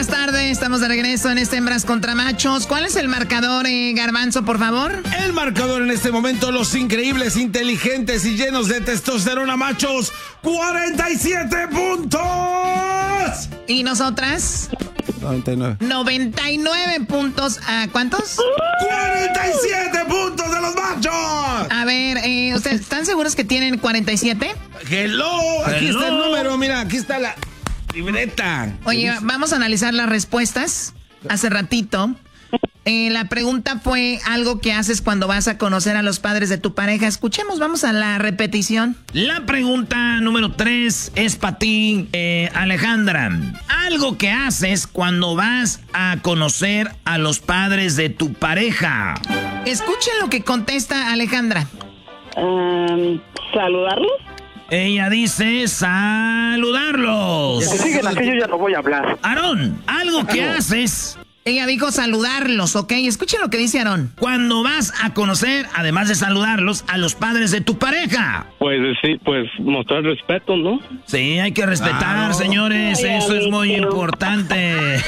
buenas tardes. Estamos de regreso en este Hembras contra Machos. ¿Cuál es el marcador, Garbanzo, por favor? El marcador en este momento, los increíbles, inteligentes y llenos de testosterona machos, 47 puntos. ¿Y nosotras? 99. 99 puntos. ¿A cuántos? 47 puntos de los machos. A ver, ¿ustedes están seguros que tienen 47? Hello. Aquí está el número, mira, aquí está la libreta. Oye, vamos a analizar las respuestas. Hace ratito, la pregunta fue algo que haces cuando vas a conocer a los padres de tu pareja. Escuchemos, vamos a la repetición. La pregunta número 3 es para ti, Alejandra. Algo que haces cuando vas a conocer a los padres de tu pareja. Escuchen lo que contesta Alejandra. ¿Saludarlos? Ella dice saludarlos. Si siguen aquí, yo ya no voy a hablar. Aarón, algo que haces Ella dijo saludarlos, ¿ok? Escuchen lo que dice Aarón. cuando vas a conocer, además de saludarlos, a los padres de tu pareja. Pues sí, pues mostrar respeto, ¿no? Sí, hay que respetar, señores. Ay, Eso es muy amiguito. importante.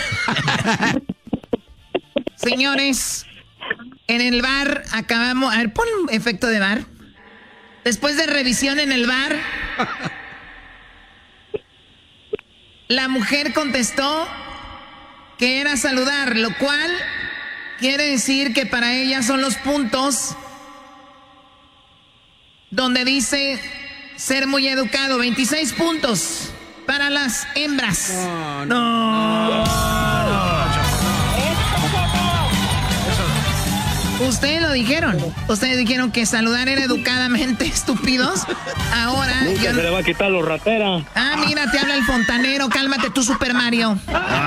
Señores, en el bar acabamos... A ver, pon un efecto de bar. Después de revisión en el bar, la mujer contestó que era saludar, lo cual quiere decir que para ella son los puntos donde dice ser muy educado. 26 puntos para las hembras. Ustedes lo dijeron. Ustedes dijeron que saludar era educadamente, estúpidos. Ahora... Nunca yo- se le va a quitar lo ratera. Ah, mira, te habla el fontanero. Cálmate tú, Super Mario.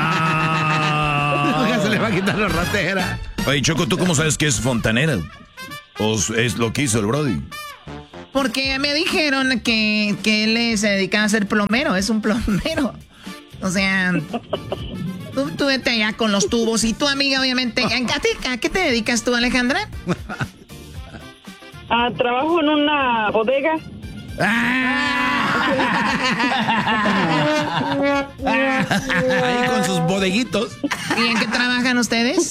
Nunca se le va a quitar la ratera. Oye, Choco, ¿tú cómo sabes que es fontanera? ¿O es lo que hizo el Brody? Porque me dijeron que él se dedicaba a ser plomero. Es un plomero. O sea, tú vete allá con los tubos. Y tu amiga, obviamente... ¿A qué te dedicas tú, Alejandra? Trabajo en una bodega. Ahí con sus bodeguitos. ¿Y en qué trabajan ustedes?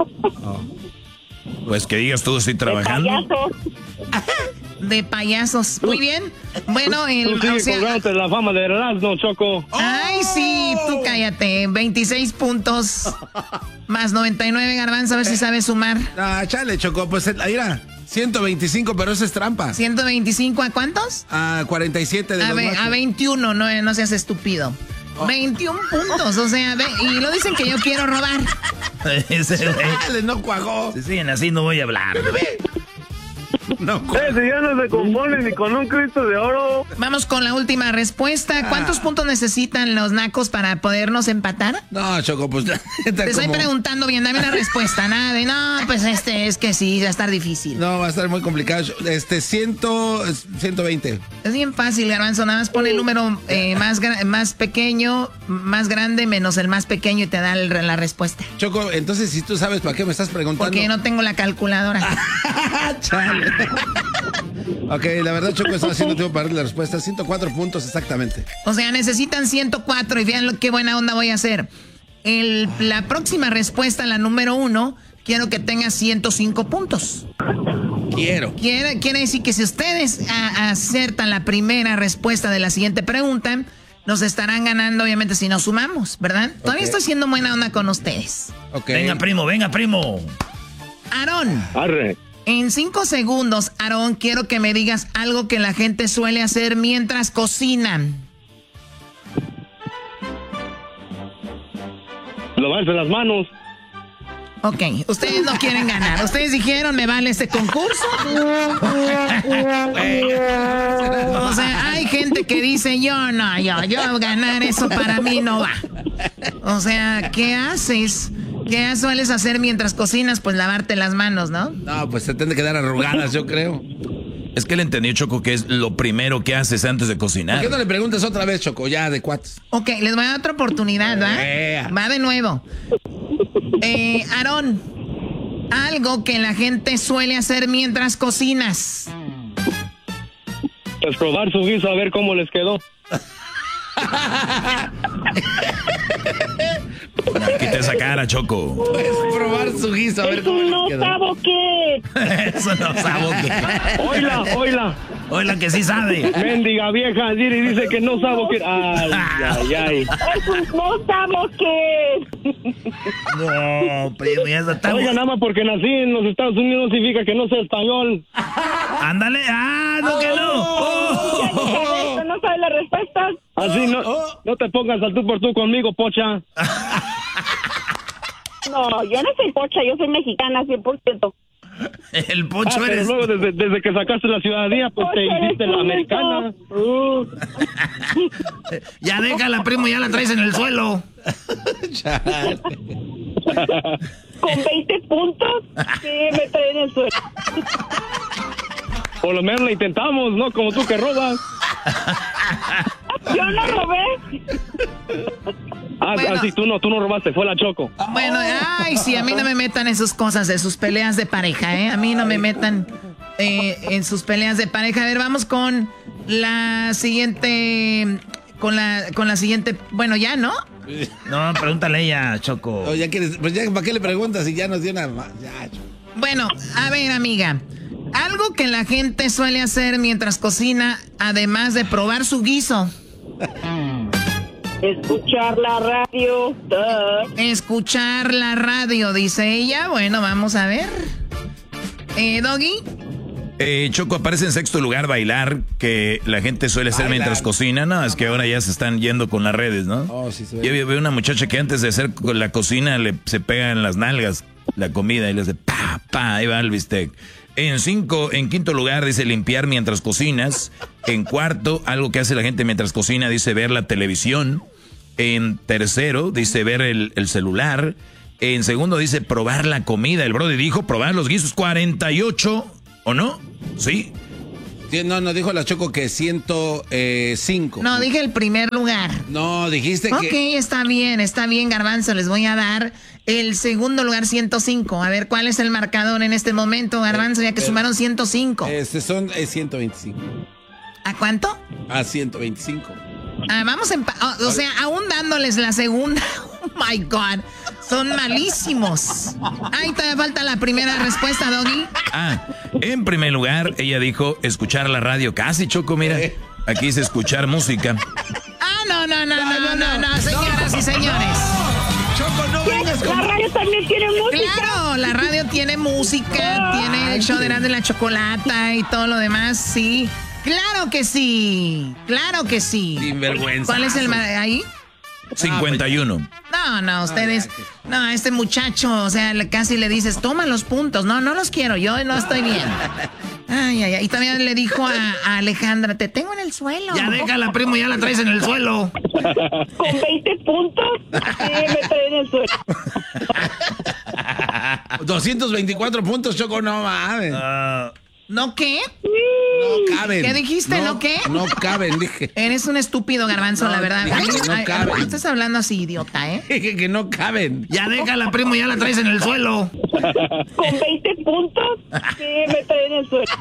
Pues que digas tú, estoy trabajando. Payaso. De payasos. Muy bien. Bueno, Tú sigues colgándote la fama de Erasmo, Choco. Ay, sí, tú cállate. 26 puntos más 99, Garbanzo, a ver si sabes sumar. Ah, chale, Choco, pues ahí era 125, pero eso es trampa. 125, ¿a cuántos? A 47 de los machos. A 21, no seas estúpido. 21 puntos, o sea, y lo dicen que yo quiero robar. Chale, no cuajó. Si siguen así, no voy a hablar. No cuajó. Si ya no se compone ni con un Cristo de oro. Vamos con la última respuesta. ¿Cuántos puntos necesitan los nacos para podernos empatar? No, Choco, pues... Te estoy preguntando bien, dame una respuesta. Nada de, no, pues es que sí, va a estar difícil. No, va a estar muy complicado. 120. Es bien fácil, Garbanzo, nada más pone el número más pequeño, más grande, menos el más pequeño y te da la respuesta. Choco, entonces si tú sabes para qué me estás preguntando. Porque no tengo la calculadora. Chale. Ok, la verdad, Choco, estaba haciendo tiempo para darle la respuesta. 104 puntos exactamente. O sea, necesitan 104 y vean qué buena onda voy a hacer. La próxima respuesta, la número 1, quiero que tenga 105 puntos. Quiere decir que si ustedes acertan la primera respuesta de la siguiente pregunta, nos estarán ganando, obviamente, si nos sumamos, ¿verdad? Todavía estoy siendo buena onda con ustedes. Okay. Venga, primo. Aarón. Arre. En 5 segundos, Aarón, quiero que me digas algo que la gente suele hacer mientras cocinan. Lavarse las manos. Ok, ustedes no quieren ganar. Ustedes dijeron, me vale este concurso. O sea, hay gente que dice, yo ganar eso para mí no va. O sea, ¿qué haces? ¿Qué sueles hacer mientras cocinas? Pues lavarte las manos, ¿no? No, pues se tienen que quedar arrugadas, yo creo. Es que él entendió, Choco, que es lo primero que haces antes de ¿Por cocinar. qué no le preguntas otra vez, Choco? Ya, de cuates. Ok, les voy a dar otra oportunidad, ¿va? Va de nuevo. Aarón, algo que la gente suele hacer mientras cocinas. Pues probar su guiso a ver cómo les quedó. hace esa cara, Choco. Puedes probar su guiso, a ver cómo no sabo qué. Eso no sabo qué. Oila. Que sí sabe. Mendiga vieja, Siri dice que no sabo qué. Ay. No sabo qué. No, primo, ya está. Oiga, nada más porque nací en los Estados Unidos no significa que no sé español. Ándale, no, que no. ¿No sabes la respuesta? Así no te pongas al tú por tú conmigo, pocha. No, yo no soy pocha, yo soy mexicana 100%. El Pocho pero eres. luego desde que sacaste la ciudadanía, pues te hiciste la americana. Ya déjala, primo, ya la traes en el suelo. Con 20 puntos, sí, me traen en el suelo. Por lo menos la intentamos, ¿no? Como tú que robas. Yo no robé. Bueno. Así tú no robaste, fue la Choco. Bueno, ay, sí, a mí no me metan en sus cosas, de sus peleas de pareja, ¿eh? A mí no me metan en sus peleas de pareja. A ver, vamos con la siguiente, con la siguiente, bueno, ya, ¿no? No, pregúntale a ella, Choco. Oh, ya quieres, pues ya, ¿para qué le preguntas si ya nos dio una... Ya, Choco. Bueno, a ver, amiga, algo que la gente suele hacer mientras cocina, además de probar su guiso. Escuchar la radio. Escuchar la radio, dice ella. Bueno, vamos a ver. Doggy. Choco, aparece en sexto lugar bailar, que la gente suele hacer mientras cocina. No, es que ahora ya se están yendo con las redes, ¿no? Oh, sí, Yo veo una muchacha que antes de hacer la cocina se pega en las nalgas la comida y le hace pa, ahí va el bistec. En quinto lugar dice limpiar mientras cocinas. En cuarto, algo que hace la gente mientras cocina, dice ver la televisión. En tercero, dice ver el celular. En segundo, dice probar la comida. El brody dijo probar los guisos. 48, ¿o no? Sí. Sí, no, dijo la Choco que 105. No, dije el primer lugar. No, dijiste Ok, que... está bien, Garbanzo. Les voy a dar el segundo lugar, 105. A ver, ¿cuál es el marcador en este momento, Garbanzo? Ya que sumaron 105. Son 125. ¿A cuánto? A 125. Vamos o sea, aún dándoles la segunda. Oh my God. Son malísimos. Ahí todavía falta la primera respuesta, Doggy. En primer lugar, ella dijo escuchar la radio. Casi, Choco, mira. Aquí dice escuchar música. No, señoras y señores. Choco, no vengas con... La radio también tiene música. Claro, la radio tiene música, tiene el show de Erasmo y la Chocolata y todo lo demás, sí. Claro que sí. Sinvergüenza. ¿Cuál es el ahí? 51. No, ustedes... No, este muchacho, o sea, casi le dices, toma los puntos. No los quiero, yo no estoy bien. Ay. Y también le dijo a Alejandra, te tengo en el suelo. Ya déjala, primo, ya la traes en el suelo. Con 20 puntos, sí, me traen en el suelo. 224 puntos, Choco, no mames. ¿No qué? No caben. ¿Qué dijiste? ¿No qué? No caben, dije. Eres un estúpido, Garbanzo, la verdad. No caben. No estás hablando así, idiota, ¿eh? Dije que no caben. Ya déjala, primo, ya la traes en el suelo. Con 20 puntos, sí, me traen en el suelo.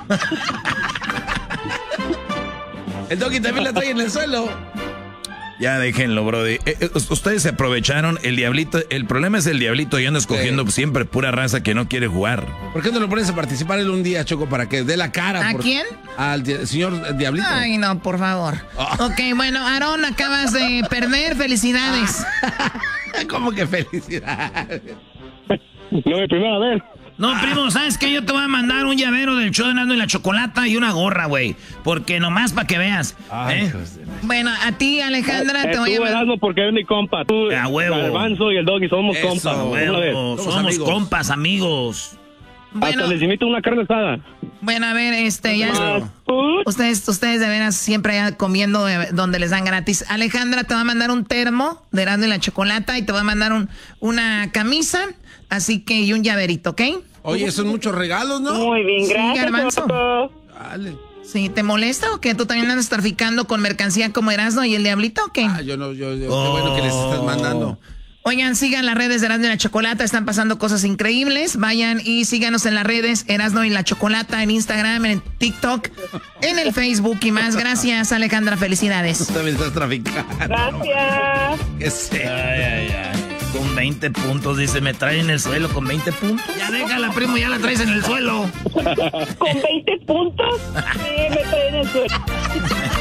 El Doggy también la trae en el suelo. Ya déjenlo, brody. Ustedes se aprovecharon. El diablito, el problema es el diablito y anda escogiendo siempre pura raza que no quiere jugar. ¿Por qué no lo pones a participar él un día, Choco, para que dé la cara? ¿A quién? Al señor Diablito. Ay, no, por favor. Ok, bueno, Aarón, acabas de perder. Felicidades. ¿Cómo que felicidades? No, mi primera vez. No, primo, ¿sabes qué? Yo te voy a mandar un llavero del show de Erasmo y la Chocolata y una gorra, güey. Porque nomás para que veas. Bueno, a ti, Alejandra, te voy a Tú, mandar... Erasmo, porque eres mi compa. Tú, A huevo. Garbanzo y el Doggy somos Eso, compas. A Una vez. huevo, Somos somos amigos. compas, amigos. Bueno, Hasta les invito una carne asada. bueno, a ver, ya... Ustedes de veras siempre comiendo donde les dan gratis. Alejandra te va a mandar un termo de Erasmo y la Chocolata y te va a mandar una camisa, así que y un llaverito, ¿ok? Oye, son muchos regalos, ¿no? Muy bien, Sí, gracias. Garbanzo. Choco. Dale. Sí, ¿te molesta o qué? ¿Tú también andas traficando con mercancía como Erasmo y el Diablito o qué? Yo qué bueno que les estás mandando. Oigan, sigan las redes de Erasmo y la Chocolata, están pasando cosas increíbles. Vayan y síganos en las redes Erasmo y la Chocolata, en Instagram, en TikTok, en el Facebook y más. Gracias, Alejandra, felicidades. Tú también estás traficando. Gracias. ¿Qué sé? Con 20 puntos, dice, me trae en el suelo con 20 puntos. Ya déjala, primo, ya la traes en el suelo. ¿Con 20 puntos? Sí, me trae en el suelo.